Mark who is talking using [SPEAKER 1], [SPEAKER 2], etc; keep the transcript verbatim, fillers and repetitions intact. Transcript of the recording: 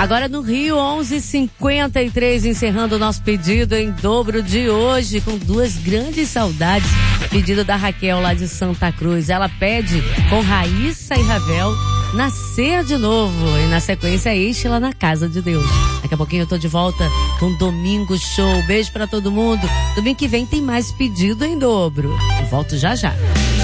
[SPEAKER 1] Agora no Rio, onze e cinquenta e três, encerrando o nosso pedido em dobro de hoje, com duas grandes saudades. Pedido da Raquel lá de Santa Cruz. Ela pede com Raíssa e Ravel Nascer de Novo. E na sequência, Eixe lá na Casa de Deus. Daqui a pouquinho eu tô de volta com Domingo Show. Beijo pra todo mundo. Domingo que vem tem mais pedido em dobro. Eu volto já já.